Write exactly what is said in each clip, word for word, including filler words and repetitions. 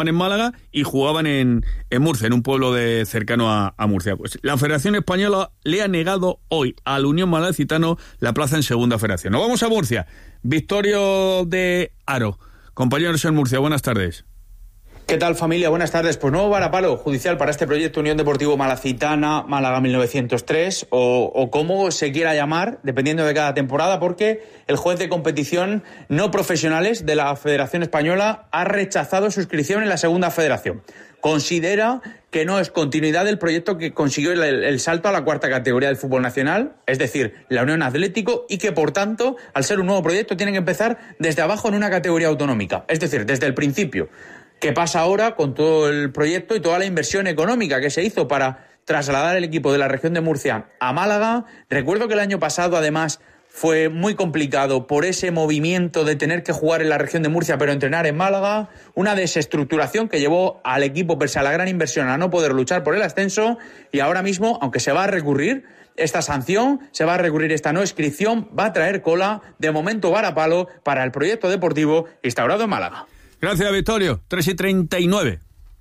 en Málaga y jugaban en, en Murcia, en un pueblo de cercano a, a Murcia. Pues la Federación Española le ha negado hoy al Unión Malacitano la plaza en Segunda Federación. Nos vamos a Murcia. Victorio de Haro, compañeros en Murcia, buenas tardes. ¿Qué tal, familia? Buenas tardes. Pues nuevo varapalo judicial para este proyecto Unión Deportivo Malacitana, Málaga mil novecientos tres, o, o como se quiera llamar, dependiendo de cada temporada, porque el juez de competición no profesionales de la Federación Española ha rechazado su inscripción en la Segunda Federación. Considera que no es continuidad del proyecto que consiguió el, el salto a la cuarta categoría del fútbol nacional, es decir, la Unión Atlético, y que, por tanto, al ser un nuevo proyecto, tiene que empezar desde abajo en una categoría autonómica, es decir, desde el principio. ¿Qué pasa ahora con todo el proyecto y toda la inversión económica que se hizo para trasladar el equipo de la región de Murcia a Málaga? Recuerdo que el año pasado, además, fue muy complicado por ese movimiento de tener que jugar en la región de Murcia pero entrenar en Málaga, una desestructuración que llevó al equipo, pese a la gran inversión, a no poder luchar por el ascenso, y ahora mismo, aunque se va a recurrir esta sanción, se va a recurrir esta no inscripción, va a traer cola, de momento varapalo, para el proyecto deportivo instaurado en Málaga. Gracias, Victorio. tres y treinta y nueve.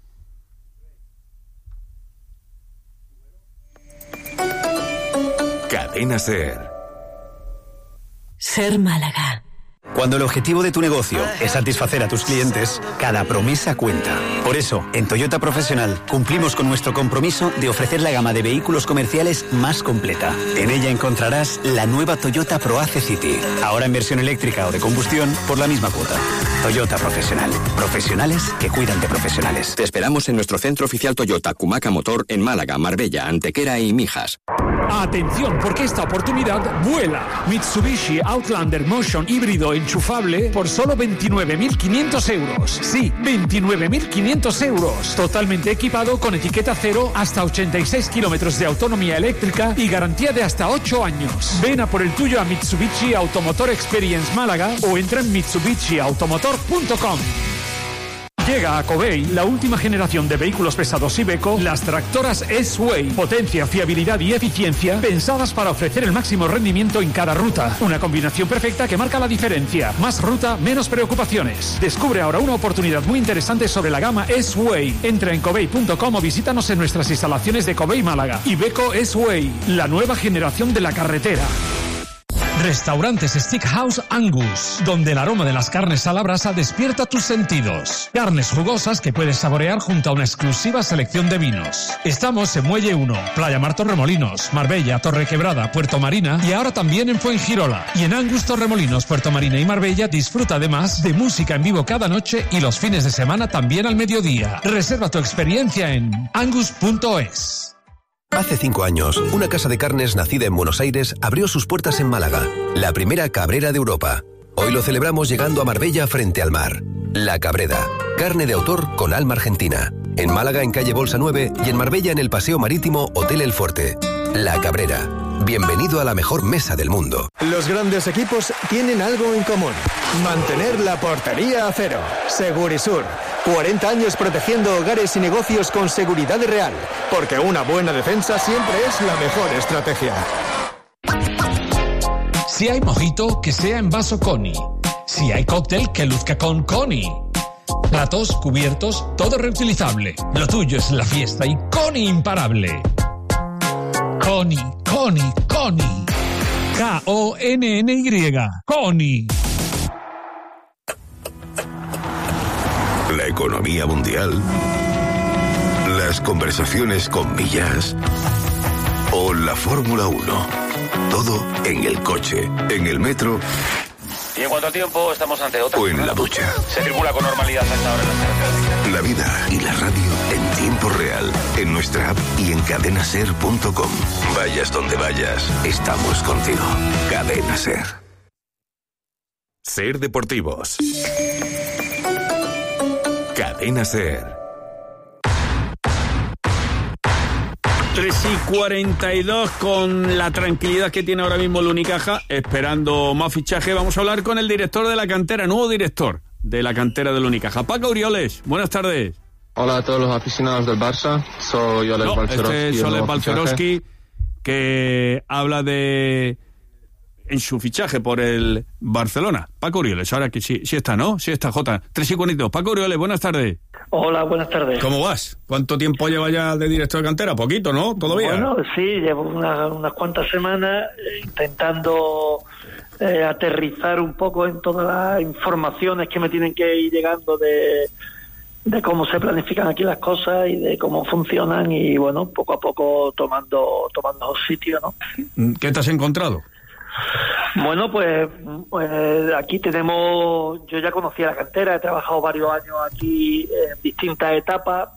Cadena Ser. Ser Málaga. Cuando el objetivo de tu negocio es satisfacer a tus clientes, cada promesa cuenta. Por eso, en Toyota Profesional cumplimos con nuestro compromiso de ofrecer la gama de vehículos comerciales más completa. En ella encontrarás la nueva Toyota ProAce City, ahora en versión eléctrica o de combustión por la misma cuota. Toyota Profesional. Profesionales que cuidan de profesionales. Te esperamos en nuestro centro oficial Toyota Cumaca Motor en Málaga, Marbella, Antequera y Mijas. Atención, porque esta oportunidad vuela. Mitsubishi Outlander Motion híbrido enchufable por solo veintinueve mil quinientos euros. Sí, veintinueve mil quinientos euros. Totalmente equipado con etiqueta cero, hasta ochenta y seis kilómetros de autonomía eléctrica y garantía de hasta ocho años. Ven a por el tuyo a Mitsubishi Automotor Experience Málaga o entra en mitsubishi automotor punto com. Llega a Covey la última generación de vehículos pesados Iveco, las tractoras S-Way. Potencia, fiabilidad y eficiencia pensadas para ofrecer el máximo rendimiento en cada ruta. Una combinación perfecta que marca la diferencia. Más ruta, menos preocupaciones. Descubre ahora una oportunidad muy interesante sobre la gama S-Way. Entra en covey punto com o visítanos en nuestras instalaciones de Covey Málaga. Iveco S-Way, la nueva generación de la carretera. Restaurantes Steakhouse Angus, donde el aroma de las carnes a la brasa despierta tus sentidos. Carnes jugosas que puedes saborear junto a una exclusiva selección de vinos. Estamos en Muelle uno, Playa Mar Torremolinos, Marbella, Torrequebrada, Puerto Marina y ahora también en Fuengirola. Y en Angus Torremolinos, Puerto Marina y Marbella disfruta además de música en vivo cada noche y los fines de semana también al mediodía. Reserva tu experiencia en angus punto es. Hace cinco años, una casa de carnes nacida en Buenos Aires abrió sus puertas en Málaga, la primera cabrera de Europa. Hoy lo celebramos llegando a Marbella frente al mar. La Cabrera, carne de autor con alma argentina. En Málaga en calle Bolsa nueve y en Marbella en el Paseo Marítimo Hotel El Fuerte. La Cabrera. Bienvenido a la mejor mesa del mundo. Los grandes equipos tienen algo en común. Mantener la portería a cero. Segurisur. cuarenta años protegiendo hogares y negocios con seguridad real. Porque una buena defensa siempre es la mejor estrategia. Si hay mojito, que sea en vaso Coni. Si hay cóctel, que luzca con Coni. Platos, cubiertos, todo reutilizable. Lo tuyo es la fiesta y Coni imparable. Coni, Coni, Coni. K O N N Y. Coni. La economía mundial, las conversaciones con millas o la Fórmula uno. Todo en el coche, en el metro. Y en cuanto a tiempo, estamos ante otra. O en la ducha. Se circula con normalidad a esta hora en las carreteras. La vida y la radio en tiempo real, en nuestra app y en cadena ser punto com. Vayas donde vayas, estamos contigo. Cadena Ser. Ser Deportivos. Cadena Ser. tres y cuarenta y dos, con la tranquilidad que tiene ahora mismo el Unicaja, esperando más fichaje. Vamos a hablar con el director de la cantera, nuevo director de la cantera del Unicaja, Paco Urioles. Buenas tardes. Hola a todos los aficionados del Barça, soy Oleg no, Balcerowski. Este es Oleg Balcerowski, que habla de en su fichaje por el Barcelona. Paco Orioles, ahora que sí, sí está, ¿no? Sí está, Jota. Tres y cuarenta y dos. Paco Orioles, buenas tardes. Hola, buenas tardes. ¿Cómo vas? ¿Cuánto tiempo lleva ya de director de cantera? Poquito, ¿no? ¿Todavía? Bueno, sí, llevo una, unas cuantas semanas intentando eh, aterrizar un poco en todas las informaciones que me tienen que ir llegando de, de cómo se planifican aquí las cosas y de cómo funcionan y, bueno, poco a poco tomando, tomando sitio, ¿no? ¿Qué te has encontrado? Bueno, pues, pues aquí tenemos, yo ya conocía la cantera, he trabajado varios años aquí en distintas etapas,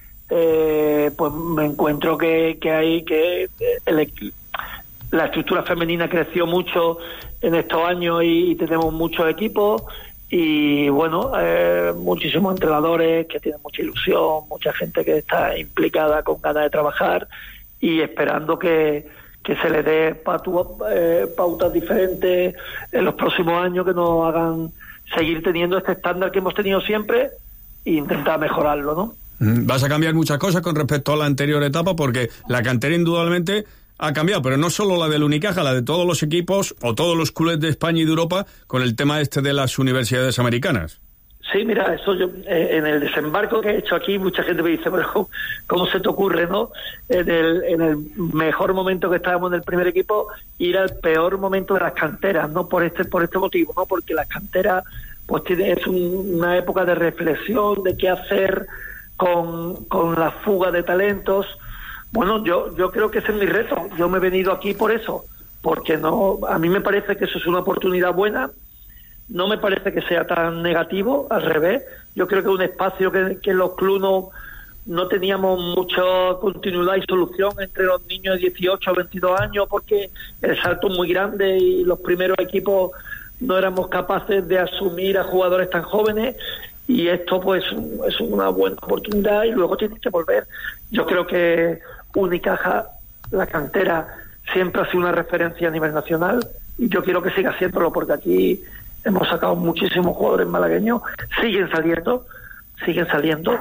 eh, pues me encuentro que, que hay que el, la estructura femenina creció mucho en estos años y, y tenemos muchos equipos y bueno, eh, muchísimos entrenadores que tienen mucha ilusión, mucha gente que está implicada con ganas de trabajar y esperando que que se le dé patu, eh, pautas diferentes en los próximos años que nos hagan seguir teniendo este estándar que hemos tenido siempre e intentar mejorarlo, ¿no? Vas a cambiar muchas cosas con respecto a la anterior etapa porque la cantera indudablemente ha cambiado, pero no solo la del Unicaja, la de todos los equipos o todos los clubes de España y de Europa con el tema este de las universidades americanas. Sí, mira, eso yo eh, en el desembarco que he hecho aquí mucha gente me dice, pero ¿cómo se te ocurre, no? En el, en el mejor momento que estábamos en el primer equipo ir al peor momento de las canteras, no por este por este motivo, no porque las canteras pues tiene, es un, una época de reflexión de qué hacer con, con la fuga de talentos. Bueno, yo yo creo que ese es mi reto. Yo me he venido aquí por eso, porque no a mí me parece que eso es una oportunidad buena. No me parece que sea tan negativo, al revés. Yo creo que es un espacio que, que los clubes no, no teníamos mucha continuidad y solución entre los niños de dieciocho a veintidós años porque el salto es muy grande y los primeros equipos no éramos capaces de asumir a jugadores tan jóvenes y esto pues es una buena oportunidad y luego tienes que volver. Yo creo que Unicaja, la cantera, siempre ha sido una referencia a nivel nacional y yo quiero que siga haciéndolo porque aquí hemos sacado muchísimos jugadores malagueños, siguen saliendo, siguen saliendo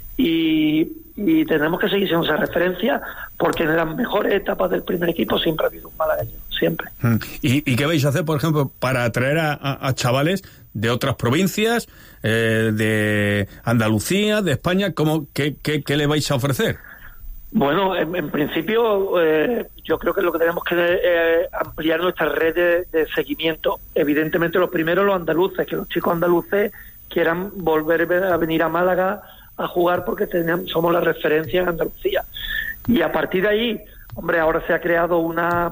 y, y tenemos que seguir siendo esa referencia porque en las mejores etapas del primer equipo siempre ha habido un malagueño, siempre. ¿Y, y qué vais a hacer, por ejemplo, para atraer a, a, a chavales de otras provincias, eh, de Andalucía, de España? ¿Cómo, qué, qué, ¿Qué le vais a ofrecer? Bueno, en, en principio eh, yo creo que lo que tenemos que eh, ampliar nuestra red de, de seguimiento. Evidentemente los primeros los andaluces, que los chicos andaluces quieran volver a venir a Málaga a jugar porque tenemos, somos la referencia en Andalucía. Y a partir de ahí, hombre, ahora se ha creado una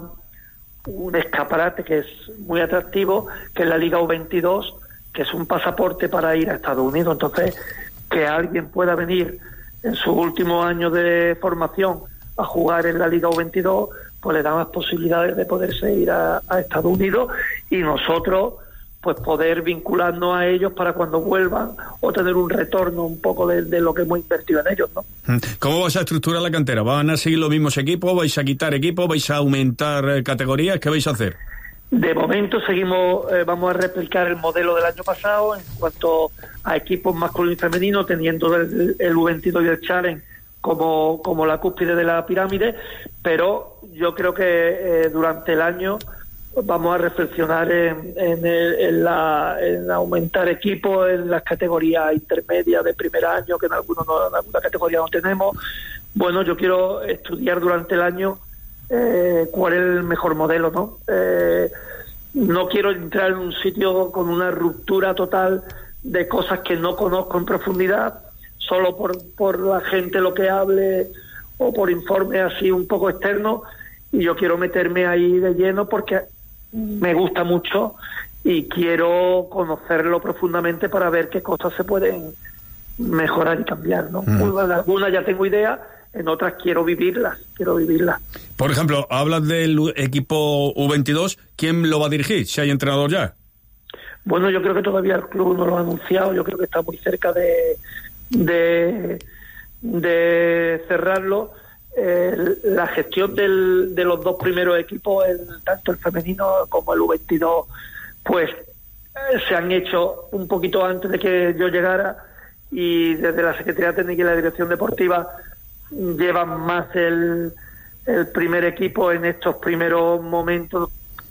un escaparate que es muy atractivo, que es la Liga U veintidós, que es un pasaporte para ir a Estados Unidos. Entonces, que alguien pueda venir en sus últimos años de formación a jugar en la Liga U veintidós, pues le da más posibilidades de poderse ir a, a Estados Unidos y nosotros pues poder vincularnos a ellos para cuando vuelvan o tener un retorno un poco de, de lo que hemos invertido en ellos, ¿no? ¿Cómo vas a estructurar la cantera? ¿Van a seguir los mismos equipos? ¿Vais a quitar equipos? ¿Vais a aumentar eh, categorías? ¿Qué vais a hacer? De momento seguimos, eh, vamos a replicar el modelo del año pasado en cuanto a equipos masculino y femenino, teniendo el, el U veintidós y el Challenge como, como la cúspide de la pirámide, pero yo creo que eh, durante el año vamos a reflexionar en, en, el, en, la, en aumentar equipos en las categorías intermedias de primer año, que en, algunos no, en alguna categoría no tenemos. Bueno, yo quiero estudiar durante el año Eh, cuál es el mejor modelo, ¿no? Eh, no quiero entrar en un sitio con una ruptura total de cosas que no conozco en profundidad, solo por, por la gente lo que hable o por informes así un poco externos, y yo quiero meterme ahí de lleno porque me gusta mucho y quiero conocerlo profundamente para ver qué cosas se pueden mejorar y cambiar, ¿no? Mm. Algunas ya tengo idea, en otras quiero vivirlas, quiero vivirlas. Por ejemplo, hablas del equipo U veintidós, ¿quién lo va a dirigir? ¿Si hay entrenador ya? Bueno, yo creo que todavía el club no lo ha anunciado, yo creo que está muy cerca de de, de cerrarlo. Eh, la gestión del, de los dos primeros equipos, el, tanto el femenino como el U veintidós, pues eh, se han hecho un poquito antes de que yo llegara, y desde la Secretaría Técnica y la Dirección Deportiva llevan más el, el primer equipo en estos primeros momentos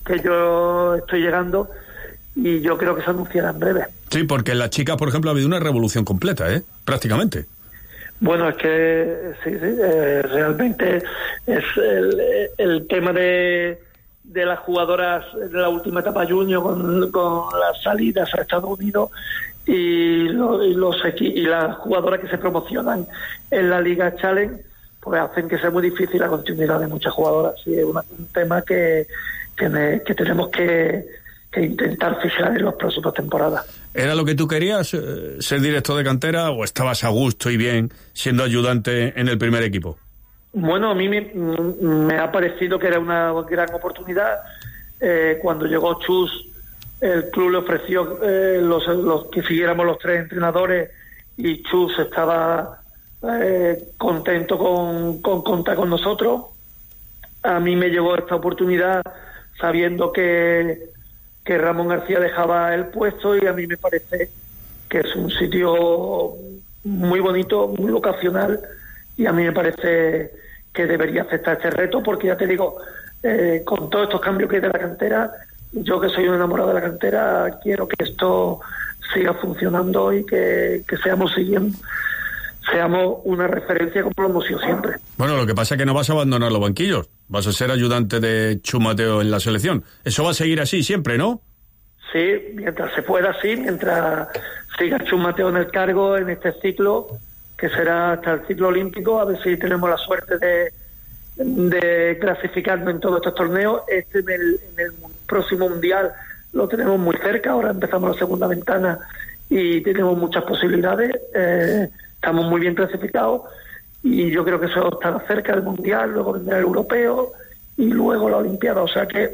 que yo estoy llegando y yo creo que se anunciará en breve. Sí, porque en las chicas, por ejemplo, ha habido una revolución completa, ¿eh? Prácticamente. Bueno, es que sí, sí, eh, realmente es el, el tema de, de las jugadoras de la última etapa junior con, con las salidas a Estados Unidos y, lo, y los equi- y las jugadoras que se promocionan en la Liga Challenge, pues hacen que sea muy difícil la continuidad de muchas jugadoras. Sí, es una, un tema que, que, me, que tenemos que, que intentar fijar en las próximas temporadas. ¿Era lo que tú querías, eh, ser director de cantera, o estabas a gusto y bien siendo ayudante en el primer equipo? Bueno, a mí me, me ha parecido que era una gran oportunidad. Eh, cuando llegó Chus, el club le ofreció eh, los, los que siguiéramos los tres entrenadores y Chus estaba eh, contento con, con contar con nosotros. A mí me llegó esta oportunidad sabiendo que que Ramón García dejaba el puesto y a mí me parece que es un sitio muy bonito, muy vocacional y a mí me parece que debería aceptar este reto porque ya te digo, eh, con todos estos cambios que hay de la cantera, yo que soy un enamorado de la cantera, quiero que esto siga funcionando y que, que seamos siguiendo, seamos una referencia como lo hemos sido siempre. Bueno, lo que pasa es que no vas a abandonar los banquillos. Vas a ser ayudante de Chus Mateo en la selección. Eso va a seguir así siempre, ¿no? Sí, mientras se pueda, sí, mientras siga Chus Mateo en el cargo en este ciclo, que será hasta el ciclo olímpico, a ver si tenemos la suerte de, de clasificarnos en todos estos torneos. Este en el, en el próximo mundial lo tenemos muy cerca, ahora empezamos la segunda ventana y tenemos muchas posibilidades, eh, estamos muy bien clasificados y yo creo que eso estará cerca del mundial, luego vendrá el europeo y luego la olimpiada, o sea que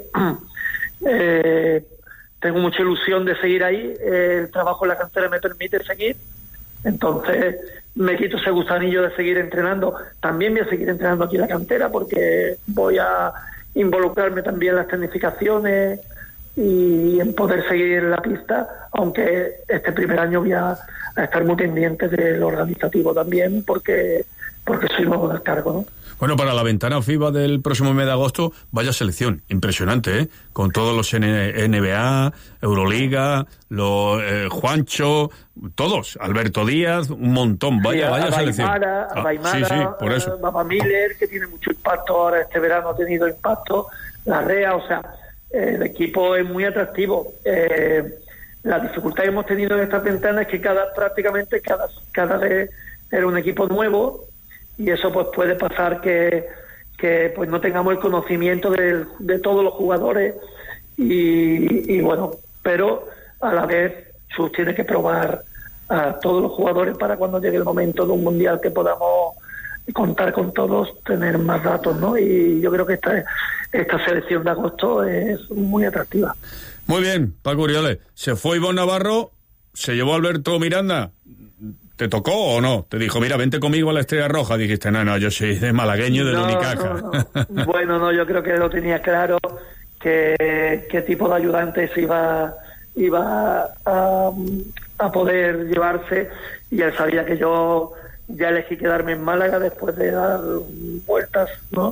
eh, tengo mucha ilusión de seguir ahí, eh, el trabajo en la cantera me permite seguir, entonces me quito ese gusanillo de seguir entrenando. También voy a seguir entrenando aquí en la cantera porque voy a involucrarme también en las tecnificaciones y en poder seguir la pista, aunque este primer año voy a, a estar muy pendiente del organizativo también porque porque soy nuevo del cargo, ¿no? Bueno, para la ventana FIBA del próximo mes de agosto, vaya selección, impresionante, ¿eh? Con todos los N B A, Euroliga, los eh, Juancho, todos, Alberto Díaz, un montón, vaya, sí, vaya a selección. Baimara, a Baimara, ah, sí, sí, por eso. A Baba Miller, que tiene mucho impacto ahora, este verano ha tenido impacto, la REA, o sea, eh, el equipo es muy atractivo. Eh, la dificultad que hemos tenido en estas ventanas es que cada prácticamente cada, cada vez era un equipo nuevo, y eso pues puede pasar que, que pues no tengamos el conocimiento de, de todos los jugadores y, y bueno, pero a la vez Chus tiene que probar a todos los jugadores para cuando llegue el momento de un mundial que podamos contar con todos, tener más datos, ¿no? Y yo creo que esta, esta selección de agosto es muy atractiva. Muy bien, Paco Urioles, se fue Ivonne Navarro, se llevó a Alberto Miranda. ¿Te tocó o no? Te dijo, mira, vente conmigo a la Estrella Roja. Dijiste, no, no, yo soy de malagueño de no, Unicaja. No, no. Bueno, no, yo creo que lo tenía claro que qué tipo de ayudantes iba, iba a, a poder llevarse y él sabía que yo ya elegí quedarme en Málaga después de dar vueltas, ¿no?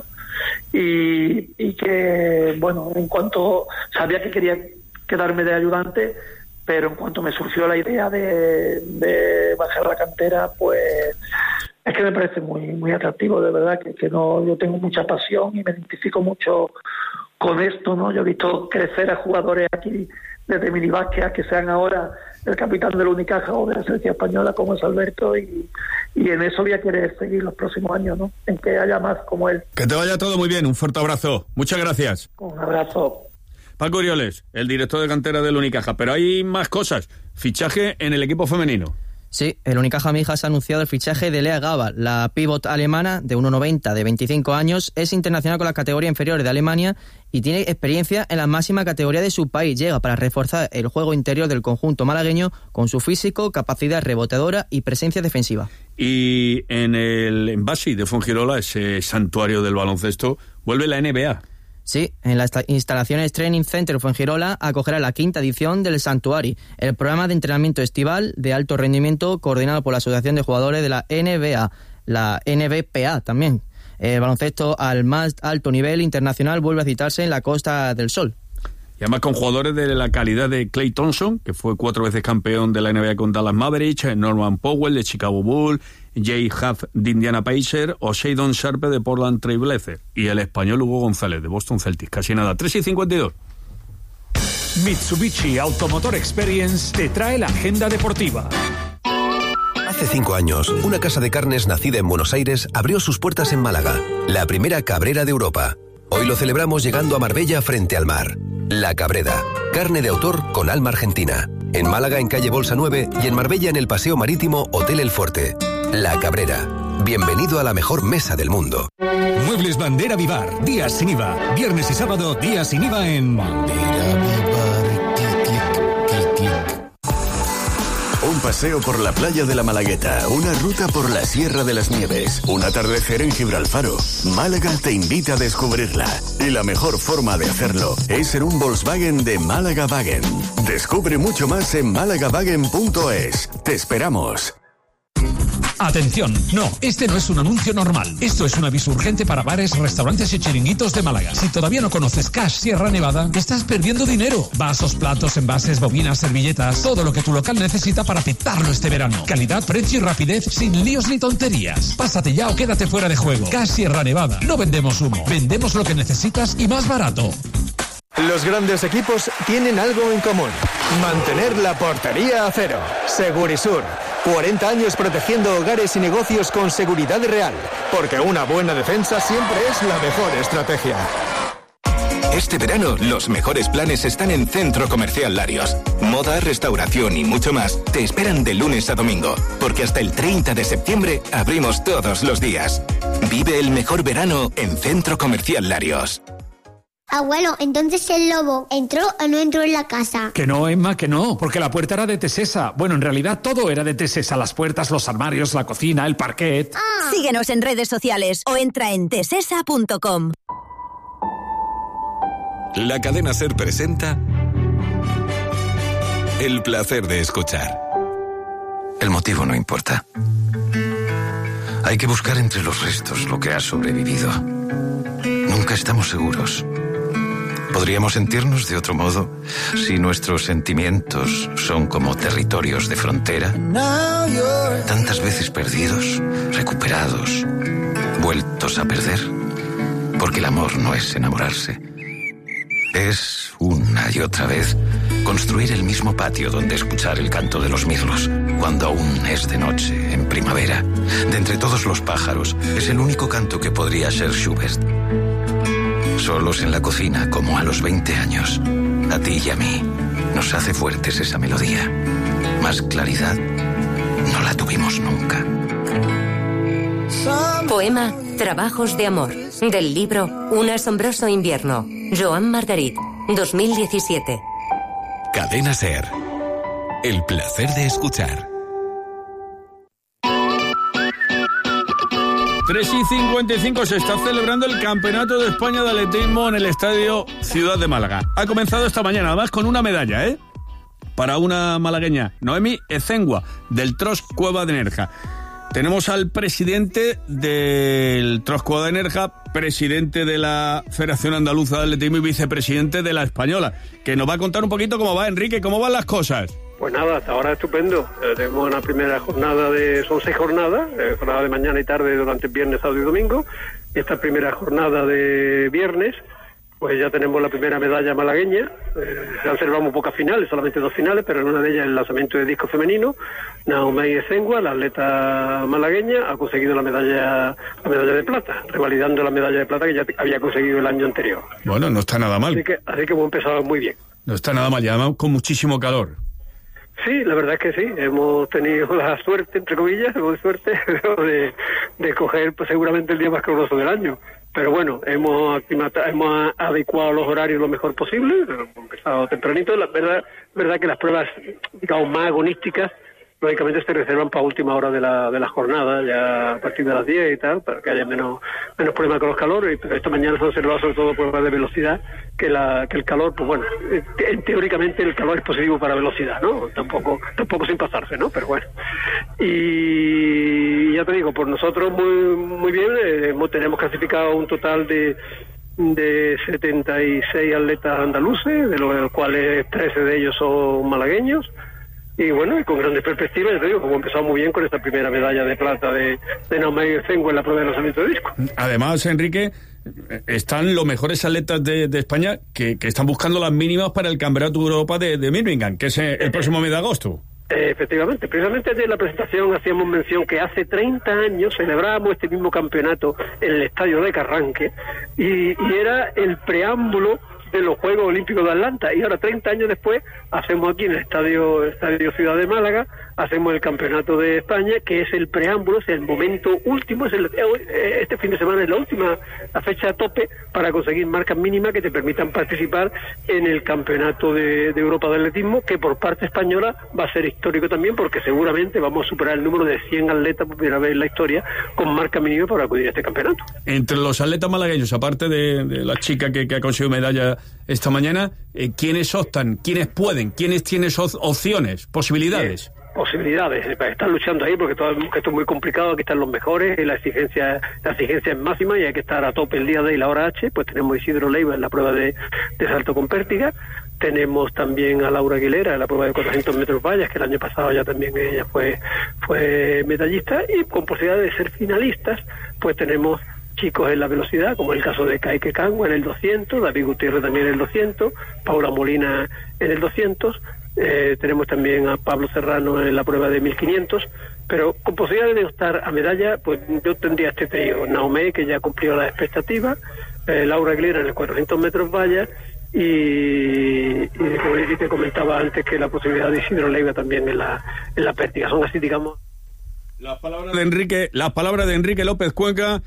Y, y que, bueno, en cuanto sabía que quería quedarme de ayudante, pero en cuanto me surgió la idea de, de bajar la cantera, pues es que me parece muy muy atractivo, de verdad, que, que no yo tengo mucha pasión y me identifico mucho con esto, ¿no? Yo he visto crecer a jugadores aquí desde minibásquet a que sean ahora el capitán del Unicaja o de la selección española como es Alberto y, y en eso voy a querer seguir los próximos años, ¿no? En que haya más como él. Que te vaya todo muy bien, un fuerte abrazo. Muchas gracias. Un abrazo. Paco Urioles, el director de cantera del Unicaja, pero hay más cosas. Fichaje en el equipo femenino. Sí, el Unicaja Mijas ha anunciado el fichaje de Lea Gaba, la pívot alemana de uno noventa, de veinticinco años, es internacional con la categoría inferior de Alemania y tiene experiencia en la máxima categoría de su país. Llega para reforzar el juego interior del conjunto malagueño con su físico, capacidad reboteadora y presencia defensiva. Y en el Envasi de Fuengirola, ese santuario del baloncesto, vuelve la N B A. Sí, en las instalaciones Training Center Fuengirola acogerá la quinta edición del Santuari, el programa de entrenamiento estival de alto rendimiento coordinado por la Asociación de Jugadores de la N B A, la N B P A también. El baloncesto al más alto nivel internacional vuelve a citarse en la Costa del Sol. Y además con jugadores de la calidad de Klay Thompson, que fue cuatro veces campeón de la N B A con Dallas Mavericks, Norman Powell de Chicago Bulls, Jay Huff de Indiana Pacers o Shadon Sharpe de Portland Trail Blazers. Y el español Hugo González de Boston Celtics. Casi nada. tres y cincuenta y dos. Mitsubishi Automotor Experience te trae la agenda deportiva. Hace cinco años, una casa de carnes nacida en Buenos Aires abrió sus puertas en Málaga, la primera cabrera de Europa. Hoy lo celebramos llegando a Marbella frente al mar. La Cabrera, carne de autor con alma argentina. En Málaga en calle Bolsa nueve y en Marbella en el Paseo Marítimo Hotel El Forte. La Cabrera. Bienvenido a la mejor mesa del mundo. Muebles Bandera Vivar, días sin I V A. Viernes y sábado, días sin I V A en Bandera Vivar. Clic, clic, clic, clic. Un paseo por la playa de la Malagueta, una ruta por la Sierra de las Nieves, un atardecer en Gibralfaro. Málaga te invita a descubrirla. Y la mejor forma de hacerlo es en un Volkswagen de Málaga Wagen. Descubre mucho más en málaga wagen punto es. Te esperamos. Atención, no, este no es un anuncio normal. Esto es un aviso urgente para bares, restaurantes y chiringuitos de Málaga. Si todavía no conoces Cash Sierra Nevada, estás perdiendo dinero. Vasos, platos, envases, bobinas, servilletas, todo lo que tu local necesita para petarlo este verano. Calidad, precio y rapidez sin líos ni tonterías. Pásate ya o quédate fuera de juego. Cash Sierra Nevada. No vendemos humo, vendemos lo que necesitas y más barato. Los grandes equipos tienen algo en común: mantener la portería a cero. Segurisur, cuarenta años protegiendo hogares y negocios con seguridad real, porque una buena defensa siempre es la mejor estrategia. Este verano, los mejores planes están en Centro Comercial Larios. Moda, restauración y mucho más te esperan de lunes a domingo, porque hasta el treinta de septiembre abrimos todos los días. Vive el mejor verano en Centro Comercial Larios. Abuelo, entonces el lobo ¿entró o no entró en la casa? Que no, Emma, que no, porque la puerta era de Tesesa. Bueno, en realidad todo era de Tesesa: las puertas, los armarios, la cocina, el parquet. Ah. Síguenos en redes sociales o entra en tesesa punto com. La cadena SER presenta El placer de escuchar. El motivo no importa. Hay que buscar entre los restos lo que ha sobrevivido. Nunca estamos seguros. Podríamos sentirnos de otro modo si nuestros sentimientos son como territorios de frontera, tantas veces perdidos, recuperados, vueltos a perder, porque el amor no es enamorarse. Es, una y otra vez, construir el mismo patio donde escuchar el canto de los mirlos, cuando aún es de noche, en primavera. De entre todos los pájaros, es el único canto que podría ser Schubert. Solos en la cocina, como a los veinte años. A ti y a mí nos hace fuertes esa melodía. Más claridad no la tuvimos nunca. Poema Trabajos de amor, del libro Un asombroso invierno, Joan Margarit, dos mil diecisiete. Cadena SER. El placer de escuchar. tres y cincuenta y cinco se está celebrando el Campeonato de España de Atletismo en el Estadio Ciudad de Málaga. Ha comenzado esta mañana, además con una medalla, ¿eh? Para una malagueña, Noemi Ezengua, del Tros Cueva de Nerja. Tenemos al presidente del Tros Cueva de Nerja, presidente de la Federación Andaluza de Atletismo y vicepresidente de la Española, que nos va a contar un poquito cómo va. Enrique, ¿cómo van las cosas? Pues nada, hasta ahora estupendo. Eh, tenemos una primera jornada de... Son seis jornadas, eh, jornada de mañana y tarde durante viernes, sábado y domingo. Y esta primera jornada de viernes, pues ya tenemos la primera medalla malagueña. Eh, ya observamos pocas finales, solamente dos finales, pero en una de ellas el lanzamiento de disco femenino. Naomi Ezengua, la atleta malagueña, ha conseguido la medalla la medalla de plata, revalidando la medalla de plata que ya había conseguido el año anterior. Bueno, no está nada mal. Así que, así que hemos empezado muy bien. No está nada mal, ya además con muchísimo calor. Sí, la verdad es que sí, hemos tenido la suerte, entre comillas, algo de suerte, de, de coger pues, seguramente el día más caluroso del año. Pero bueno, hemos hemos adecuado los horarios lo mejor posible, hemos empezado tempranito. La verdad, verdad que las pruebas, digamos, más agonísticas, lógicamente se reservan para última hora de la de la jornada, ya a partir de las diez y tal, para que haya menos menos problemas con los calores. Pero esta mañana se ha observado sobre todo pruebas de velocidad, que la que el calor, pues bueno, en, teóricamente el calor es positivo para velocidad, ¿no? Tampoco tampoco sin pasarse, ¿no? Pero bueno. Y ya te digo, por nosotros muy muy bien, eh, tenemos clasificado un total de de setenta y seis atletas andaluces, de los cuales trece de ellos son malagueños. Y bueno, y con grandes perspectivas, ya te digo, como empezado muy bien con esta primera medalla de plata de, de Naumay Zengo en la prueba de lanzamiento de disco. Además, Enrique, están los mejores atletas de, de España que, que están buscando las mínimas para el Campeonato de Europa de, de Birmingham, que es el próximo mes de agosto. Eh, efectivamente, precisamente de la presentación hacíamos mención que hace treinta años celebrábamos este mismo campeonato en el estadio de Carranque y, y era el preámbulo de los Juegos Olímpicos de Atlanta, y ahora treinta años después hacemos aquí en el estadio, estadio Ciudad de Málaga, hacemos el Campeonato de España, que es el preámbulo, es el momento último, es el, este fin de semana es la última, la fecha a tope para conseguir marcas mínimas que te permitan participar en el Campeonato de, de Europa de Atletismo, que por parte española va a ser histórico también, porque seguramente vamos a superar el número de cien atletas por primera vez en la historia con marca mínima para acudir a este campeonato. Entre los atletas malagueños, aparte de, de la chica que, que ha conseguido medalla esta mañana, eh, ¿quiénes optan? ¿Quiénes pueden? ¿Quiénes tienen opciones? ¿Posibilidades? Eh, posibilidades. Están luchando ahí porque todo, que esto es muy complicado. Aquí están los mejores, la exigencia la exigencia es máxima y hay que estar a tope el día D y la hora H. Pues tenemos a Isidro Leiva en la prueba de, de salto con pértiga. Tenemos también a Laura Aguilera en la prueba de cuatrocientos metros vallas, que el año pasado ya también ella fue, fue medallista. Y con posibilidades de ser finalistas, pues tenemos chicos en la velocidad, como el caso de Kaike Kangwa en el doscientos, David Gutiérrez también en el doscientos, Paula Molina en el doscientos, eh, tenemos también a Pablo Serrano en la prueba de mil quinientos, pero con posibilidades de optar a medalla, pues yo tendría este trío: Naumay, que ya cumplió las expectativas, eh, Laura Aguilera en el cuatrocientos metros vallas, y, y, y te comentaba antes que la posibilidad de Isidro Leiva también en la, en la pértiga. Son así, digamos, las palabras de Enrique, las palabras de Enrique López Cuenca,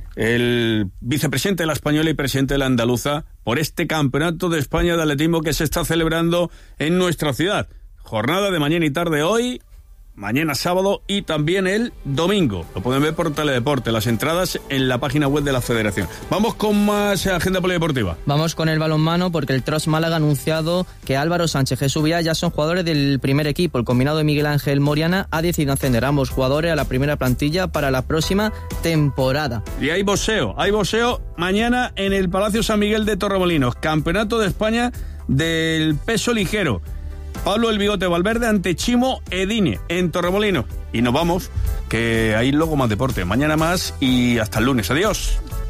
el vicepresidente de la Española y presidente de la Andaluza, por este Campeonato de España de Atletismo que se está celebrando en nuestra ciudad. Jornada de mañana y tarde hoy, mañana sábado y también el domingo. Lo pueden ver por Teledeporte, las entradas en la página web de la Federación. Vamos con más agenda polideportiva. Vamos con el balonmano, porque el Tros Málaga ha anunciado que Álvaro Sánchez, Jesús Villa ya son jugadores del primer equipo. El combinado de Miguel Ángel Moriana ha decidido ascender a ambos jugadores a la primera plantilla para la próxima temporada. Y hay boxeo, hay boxeo mañana en el Palacio San Miguel de Torremolinos. Campeonato de España del peso ligero. Pablo El Bigote Valverde ante Chimo Edine en Torremolinos. Y nos vamos, que hay luego más deporte. Mañana más y hasta el lunes. Adiós.